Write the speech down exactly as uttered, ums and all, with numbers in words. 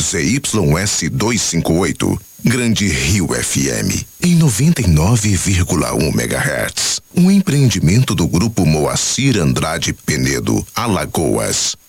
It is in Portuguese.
Z Y S duzentos e cinquenta e oito, Grande Rio F M, em noventa e nove vírgula um megahertz. Um empreendimento do Grupo Moacir Andrade Penedo, Alagoas.